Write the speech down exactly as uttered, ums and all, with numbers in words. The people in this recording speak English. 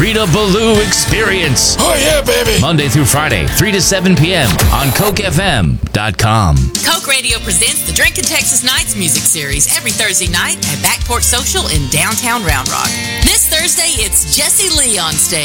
Rita Ballou Experience. Oh, yeah, baby. Monday through Friday, three to seven p.m. on Coke F M dot com. Coke Radio presents the Drinkin' Texas Nights music series every Thursday night at Backport Social in downtown Round Rock. This Thursday, it's Jesse Lee on stage.